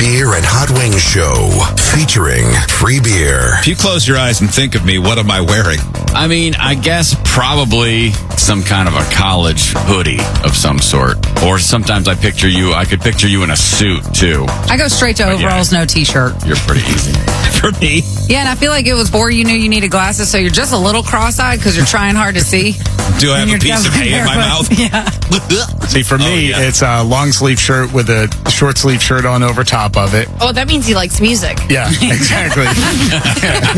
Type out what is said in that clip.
Beer and Hot Wings Show, featuring free beer. If you close your eyes and think of me, what am I wearing? I mean, I guess probably some kind of a college hoodie of some sort. Or sometimes I could picture you in a suit, too. I go straight to overalls, no T-shirt. You're pretty easy. For me. Yeah, and I feel like it was before you knew you needed glasses, so you're just a little cross-eyed because you're trying hard to see. Do I have a piece of hay in my mouth? Yeah. See, for me, it's a long sleeve shirt with a short sleeve shirt on over top of it. Oh, that means he likes music. Yeah, exactly. Yeah.